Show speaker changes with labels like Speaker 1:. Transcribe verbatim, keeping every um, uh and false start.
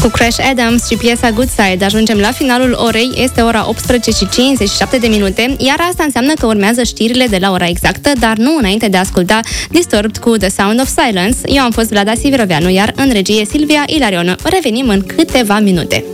Speaker 1: Cu Crash Adams și piesa Good Side ajungem la finalul orei, este ora optsprezece și cincizeci și șapte de minute, iar asta înseamnă că urmează știrile de la ora exactă, dar nu înainte de a asculta Disturbed cu The Sound of Silence. Eu am fost Vlada Siviroveanu, iar în regie Silvia Ilarion. Revenim în câteva minute.